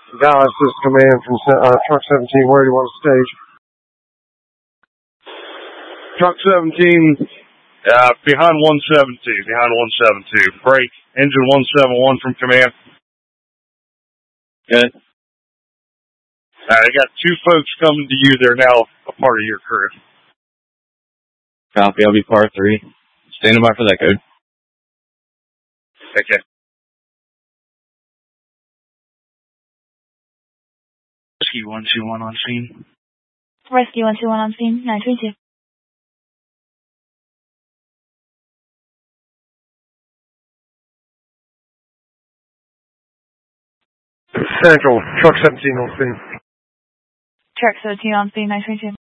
Dallas, this is command from Truck 17. Where do you want to stage? Truck 17, behind 172. Break, engine 171 from command. Good. I got two folks coming to you. They're now a part of your crew. Copy, I'll be part 3. Standing by for that code. Okay. Rescue 121 on scene. Rescue 121 on scene, 932. Central, Truck 17 on scene. Truck 17 on scene, 932.